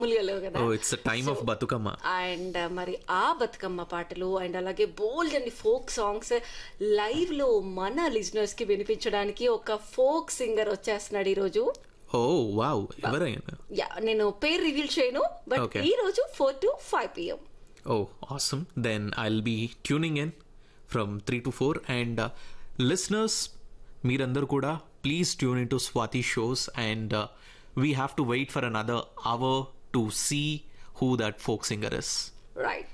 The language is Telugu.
మామూలుగా లేవు కదా. Oh it's time of Bathukamma. And మరి ఆ బతుకమ్మ పాటలు అండ్ అలాగే బోల్డ్ అండ్ ఫోక్ సాంగ్స్ లైవ్ లో మన లిజనర్స్ కి వినిపించడానికి ఒక ఫోక్ సింగర్ వచ్చేస్తున్నాడు ఈ రోజు. ఓ వావ్, ఎవరైనా? యా, నేను పేరు రివీల్ చేయను, బట్ Okay. ఈ రోజు 4 to 5 PM. Oh, awesome. Then I'll be tuning in from 3 to 4. And listeners, మీరందరూ కూడా please tune into Swati shows. And we have to wait for another hour to see who that folk singer is. Right.